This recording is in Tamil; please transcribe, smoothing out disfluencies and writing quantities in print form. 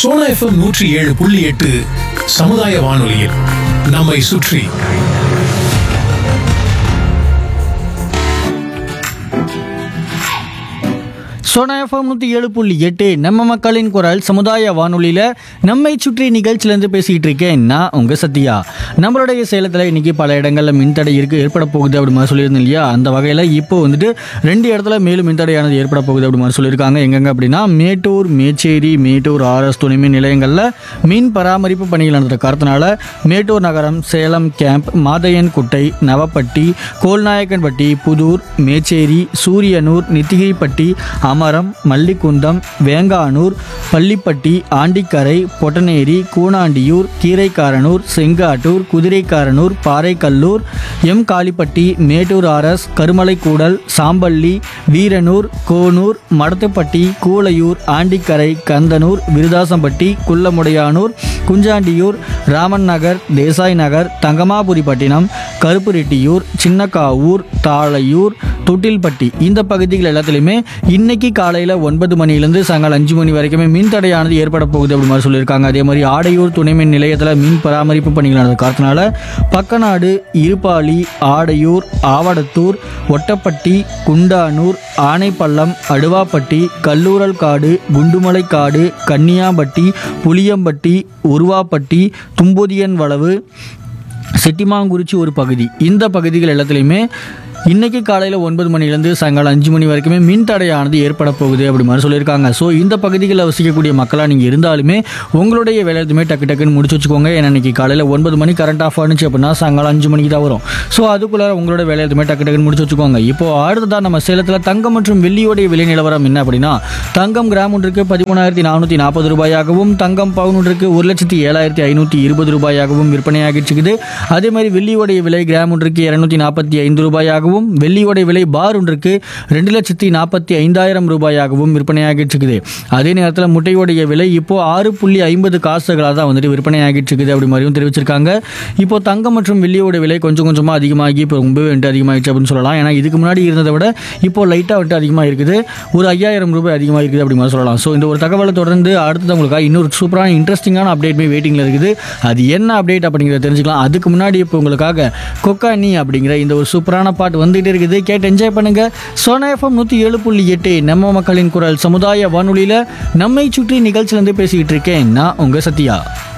சோனா எஃப்எம் 107.8 சமுதாய வானொலியில் நம்மை சுற்றி. சோனா எஃப்எம் 107.8 நம்ம மக்களின் குரல் சமுதாய வானொலியில் நம்மை சுற்றி நிகழ்ச்சியிலேருந்து பேசிக்கிட்டு இருக்கேன் நான் உங்கள் சத்யா. நம்மளுடைய சேலத்தில் இன்றைக்கி பல இடங்களில் மின்தடை ஏற்பட போகுது அப்படி மாதிரி சொல்லியிருந்தோம் இல்லையா. அந்த வகையில் இப்போ வந்துட்டு 2 இடத்துல மேலும் மின்தடையானது ஏற்பட போகுது அப்படி மாதிரி சொல்லியிருக்காங்க. எங்கெங்க அப்படின்னா மேட்டூர், மேச்சேரி, மேட்டூர் ஆர்எஸ் துணைமின் நிலையங்களில் மின் பராமரிப்பு பணிகள் நடந்த காரணத்தினால மேட்டூர் நகரம், சேலம் கேம்ப், மாதையன் குட்டை, நவப்பட்டி, கோல்நாயக்கன்பட்டி, புதூர், மேச்சேரி, சூரியனூர், நித்திகிரிப்பட்டி, அமரம், மல்லிகுந்தம், வேங்கானூர், பள்ளிப்பட்டி, ஆண்டிக்கரை, பொட்டனேரி, கூனாண்டியூர், கீரைக்காரனூர், செங்காட்டூர், குதிரைக்காரனூர், பாறைக்கல்லூர், எம் காளிப்பட்டி, மேட்டூர் ஆர்எஸ், கருமலைக்கூடல், சாம்பள்ளி, வீரனூர், கோனூர், மடத்துப்பட்டி, கூளையூர், ஆண்டிக்கரை, கந்தனூர், விருதாசம்பட்டி, குள்ளமுடையானூர், குஞ்சாண்டியூர், ராமன் நகர், தேசாய் நகர், தங்கமாபுரிப்பட்டினம், கருப்புரெட்டியூர், சின்னக்காவூர், தாளையூர், தொட்டில்பட்டி இந்த பகுதிகள் எல்லாத்துலேயுமே இன்னைக்கு காலையில் 9 மணிலேருந்து சாயங்காலம் 5 மணி வரைக்குமே மின் தடையானது ஏற்பட போகுது அப்படி மாதிரி சொல்லியிருக்காங்க. அதே மாதிரி ஆடையூர் துணைமின் நிலையத்தில் மின் பராமரிப்பு பணிகள் நடந்த காரணத்தினால பக்கநாடு, இருப்பாளி, ஆடையூர், ஆவடத்தூர், ஒட்டப்பட்டி, குண்டானூர், ஆனைப்பள்ளம், அடுவாப்பட்டி, கல்லூரல்காடு, குண்டுமலைக்காடு, கன்னியாம்பட்டி, புளியம்பட்டி, உருவாப்பட்டி, தும்பொதியன் வளவு, செட்டிமாங்குறிச்சி ஒரு பகுதி இந்த பகுதிகள் எல்லாத்துலேயுமே இன்றைக்கி காலையில் 9 மணிலேருந்து சாயங்காலம் 5 மணி வரைக்குமே மின் தடையானது ஏற்பட போகுது அப்படி மாதிரி சொல்லியிருக்காங்க. ஸோ இந்த பகுதிகளில் வசிக்கக்கூடிய மக்களாக நீங்கள் இருந்தாலுமே உங்களுடைய வேலை எதுவுமே டக்குன்னு முடிச்சு வச்சுக்கோங்க. ஏன்னா இன்றைக்கி காலையில் 9 மணி கரண்ட் ஆஃப் ஆனிச்சு அப்படின்னா சாயங்காலம் 5 மணிக்கு தான் வரும். ஸோ அதுக்குள்ளே உங்களோட வேலை எதுவுமே டக்குன்னு முடிச்சு வச்சுக்கோங்க. இப்போது அடுத்ததாக நம்ம சேலத்தில் தங்கம் மற்றும் வெள்ளியோடைய விலை நிலவரம் என்ன அப்படின்னா, தங்கம் கிராம் ஒன்றுக்கு 13,440 ரூபாயாகவும், தங்கம் பவுன் ஒன்றுக்கு 1,07,520 ரூபாயாகவும் விற்பனையாகிச்சுக்குது. அதே மாதிரி வெள்ளியோடைய விலை கிராம் ஒன்றுக்கு 245 ரூபாயாகவும், வெள்ளியோட விலை பார் ஒன்றுக்கு 2,45,000 ரூபாயாகவும் விற்பனையாகிட்டு இருக்குது. அதே நேரத்தில் முட்டையோடைய விலை இப்போ 6.50 காசுகளாக தான் வந்துட்டு விற்பனையாகிட்டு இருக்குது அப்படி மாதிரியும் தெரிவிச்சிருக்காங்க. இப்போ தங்கம் மற்றும் வெள்ளியோட விலை கொஞ்சம் கொஞ்சமாக அதிகமாகி இப்போ ரொம்பவே வந்துட்டு அதிகமாகிடுச்சு அப்படின்னு சொல்லலாம். ஏன்னா இதுக்கு முன்னாடி இருந்ததை விட இப்போ லைட்டாக வந்துட்டு அதிகமாக இருக்குது, ஒரு 5,000 ரூபாய் அதிகமாக இருக்குது அப்படி மாதிரி சொல்லலாம். ஸோ இந்த ஒரு தகவலை தொடர்ந்து அடுத்தது உங்களுக்காக இன்னொரு சூப்பரான இன்ட்ரெஸ்டிங்கான அப்டேட் போய் வெயிட்டிங்கில் இருக்குது. அது என்ன அப்டேட் அப்படிங்கிறத தெரிஞ்சுக்கலாம். அதுக்கு முன்னாடி இப்போ உங்களுக்காக கொக்கானி அப்படிங்கிற இந்த ஒரு சூப்பரான பாட்டு வந்துகிட்டே இருக்குது. கேட்டு என்ஜாய் பண்ணுங்க. சோனா எஃப்எம் 107.8 நம்ம மக்களின் குரல் சமுதாய வானொலியில் நம்மை சுற்றி நிகழ்ச்சியிலேருந்து பேசிக்கிட்டு இருக்கேன் நான் உங்கள் சத்யா.